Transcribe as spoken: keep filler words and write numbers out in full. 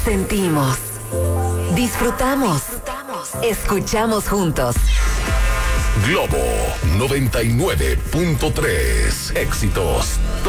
Sentimos, disfrutamos, escuchamos juntos. Globo noventa y nueve punto tres. Éxitos